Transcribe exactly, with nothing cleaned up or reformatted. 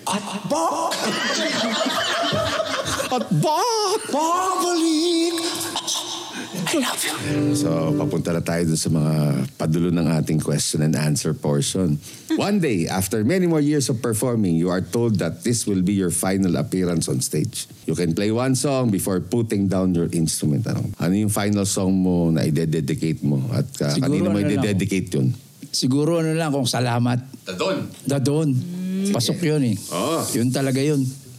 At ba? At ba? Babalik! I love you. So, papunta na tayo dun sa mga padulo ng ating question and answer portion. One day, after many more years of performing, you are told that this will be your final appearance on stage. You can play one song before putting down your instrument. Ano, ano yung final song mo na i-dedicate mo? At uh, kanino mo ano i-dedicate yun? Siguro ano lang kung salamat. Dadon. Dadon. Pasok yun eh. Oh. Yun talaga yun.